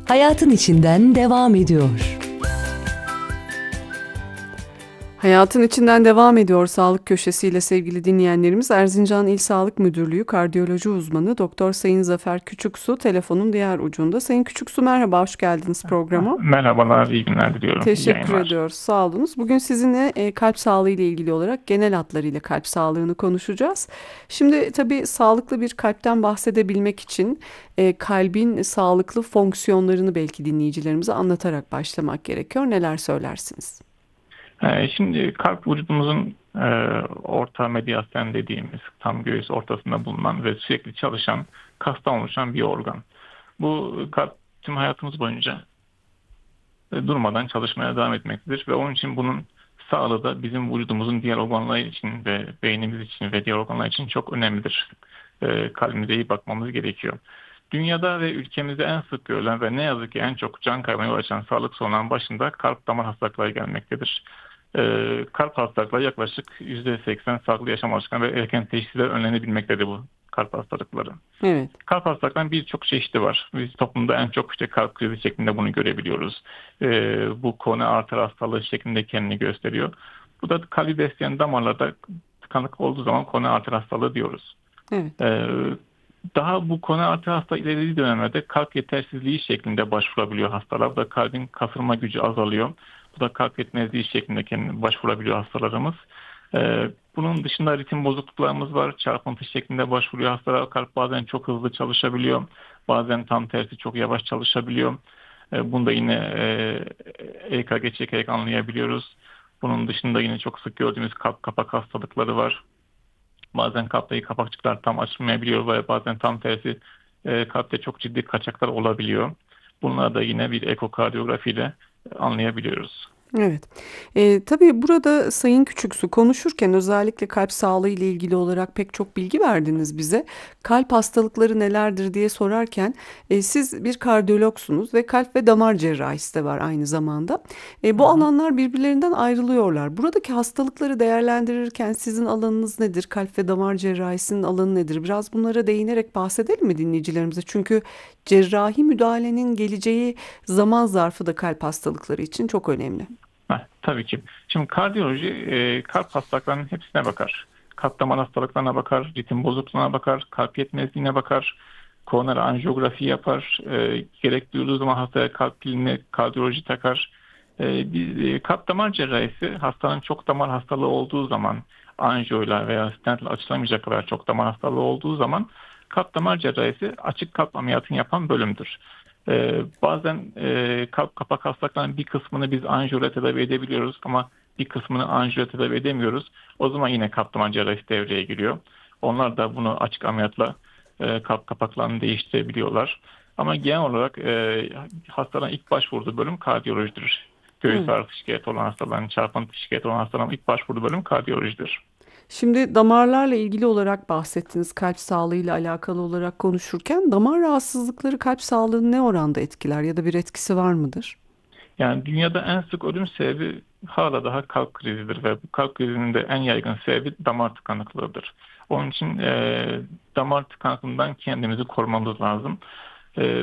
hayatın içinden devam ediyor. Hayatın içinden devam ediyor sağlık köşesiyle sevgili dinleyenlerimiz. Erzincan İl Sağlık Müdürlüğü kardiyoloji uzmanı Doktor Sayın Zafer Küçüksu telefonun diğer ucunda. Sayın Küçüksu merhaba, hoş geldiniz programa. Merhabalar, iyi günler diliyorum. İyi Teşekkür yayınlar. ediyoruz, sağ olunuz. Bugün sizinle kalp sağlığı ile ilgili olarak genel hatlarıyla kalp sağlığını konuşacağız. Şimdi tabii sağlıklı bir kalpten bahsedebilmek için kalbin sağlıklı fonksiyonlarını belki dinleyicilerimize anlatarak başlamak gerekiyor. Neler söylersiniz? Şimdi kalp vücudumuzun orta medyasyen dediğimiz tam göğüs ortasında bulunan ve sürekli çalışan kastan oluşan bir organ. Bu kalp tüm hayatımız boyunca durmadan çalışmaya devam etmektedir ve onun için bunun sağlığı da bizim vücudumuzun diğer organları için ve beynimiz için ve diğer organlar için çok önemlidir. Kalbimize iyi bakmamız gerekiyor. Dünyada ve ülkemizde en sık görülen ve ne yazık ki en çok can kaybına yol açan sağlık sorunlarının başında kalp damar hastalıkları gelmektedir. Kalp hastalıkları yaklaşık %80 sağlıklı yaşam alışkanlığı ve erken teşhisle önlenebilmektedir bu kalp hastalıkları. Evet. Kalp hastalıklarının birçok çeşidi var. Biz toplumda en çok işte kalp krizi şeklinde bunu görebiliyoruz. Bu koroner arter hastalığı şeklinde kendini gösteriyor. Bu da kalbi besleyen damarlarda tıkanıklık olduğu zaman koroner arter hastalığı diyoruz. Evet. Daha bu koroner arter hastalığı ilerlediği dönemlerde kalp yetersizliği şeklinde başvurabiliyor hastalar. Bu da kalbin kasılma gücü azalıyor. Bu da kalp yetmezliği şeklinde kendine başvurabiliyor hastalarımız. Bunun dışında ritim bozukluklarımız var. Çarpıntı şeklinde başvuruyor hastalar. Kalp bazen çok hızlı çalışabiliyor. Bazen tam tersi çok yavaş çalışabiliyor. Bunu da yine EKG çekerek anlayabiliyoruz. Bunun dışında yine çok sık gördüğümüz kalp kapak hastalıkları var. Bazen kalptaki kapakçıklar tam açılmayabiliyor ve bazen tam tersi kalpte çok ciddi kaçaklar olabiliyor. Bunları da yine bir ekokardiyografiyle anlayabiliyoruz. Evet. Tabii burada Sayın Küçüksu konuşurken özellikle kalp sağlığı ile ilgili olarak pek çok bilgi verdiniz bize. Kalp hastalıkları nelerdir diye sorarken siz bir kardiyologsunuz ve kalp ve damar cerrahisi de var aynı zamanda. Hı Bu hı. alanlar birbirlerinden ayrılıyorlar. Buradaki hastalıkları değerlendirirken sizin alanınız nedir? Kalp ve damar cerrahisinin alanı nedir? Biraz bunlara değinerek bahsedelim mi dinleyicilerimize? Çünkü cerrahi müdahalenin geleceği zaman zarfı da kalp hastalıkları için çok önemli. Tabii ki. Şimdi kardiyoloji kalp hastalıklarının hepsine bakar. Kalp damar hastalıklarına bakar, ritim bozukluğuna bakar, kalp yetmezliğine bakar, koroner anjiyografi yapar, gerek duyulduğu zaman hastaya kalp piline kardiyoloji takar. Kalp damar cerrahisi hastanın çok damar hastalığı olduğu zaman anjiyoyla veya stentle açılamayacak kadar çok damar hastalığı olduğu zaman kalp damar cerrahisi açık kalp ameliyatını yapan bölümdür. Bazen kalp kapak hastalıklarının bir kısmını biz anjiyoyla tedavi edebiliyoruz ama bir kısmını anjiyoyla tedavi edemiyoruz. O zaman yine kalp damar cerrahisi devreye giriyor. Onlar da bunu açık ameliyatla kalp kapaklarını değiştirebiliyorlar. Ama genel olarak hastaların ilk başvurduğu bölüm kardiyolojidir. Göğüs Evet. ağrısı şikayeti olan hastaların, çarpıntı şikayeti olan hastaların ilk başvurduğu bölüm kardiyolojidir. Şimdi damarlarla ilgili olarak bahsettiniz, kalp sağlığıyla alakalı olarak konuşurken damar rahatsızlıkları kalp sağlığını ne oranda etkiler ya da bir etkisi var mıdır? Yani dünyada en sık ölüm sebebi hala daha kalp krizidir ve bu kalp krizinin de en yaygın sebebi damar tıkanıklığıdır. Onun için damar tıkanıklığından kendimizi korumamız lazım.